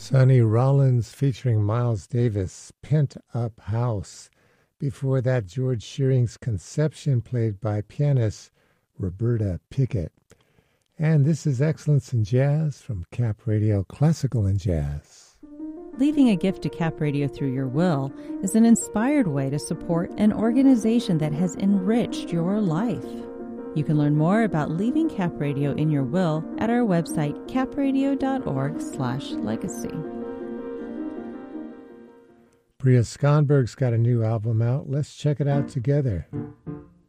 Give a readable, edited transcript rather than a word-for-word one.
Sonny Rollins featuring Miles Davis, Pent Up House. Before that, George Shearing's Conception, played by pianist Roberta Pickett. And this is Excellence in Jazz from Cap Radio Classical and Jazz. Leaving a gift to Cap Radio through your will is an inspired way to support an organization that has enriched your life. You can learn more about leaving Cap Radio in your will at our website, capradio.org/legacy. Bria Skonberg's got a new album out. Let's check it out together.